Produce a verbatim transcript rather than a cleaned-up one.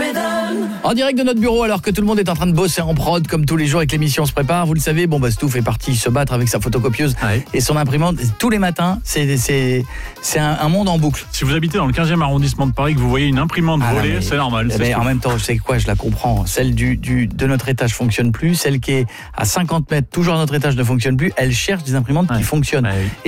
En direct de notre bureau, alors que tout le monde est en train de bosser en prod, comme tous les jours et que l'émission se prépare, vous le savez, bon bah Stouff est parti se battre avec sa photocopieuse ouais. et son imprimante. Tous les matins, c'est, c'est, c'est un, un monde en boucle. Si vous habitez dans le quinzième arrondissement de Paris, que vous voyez une imprimante ah, volée, mais, c'est normal. Mais c'est en même temps, je sais quoi, je la comprends. Celle du, du, de notre étage fonctionne plus, celle qui est à cinquante mètres, toujours à notre étage, ne fonctionne plus. Elle cherche des imprimantes ouais. qui fonctionnent. Ouais, oui.